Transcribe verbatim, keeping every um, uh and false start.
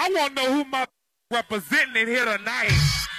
I want to know who my representing in here tonight.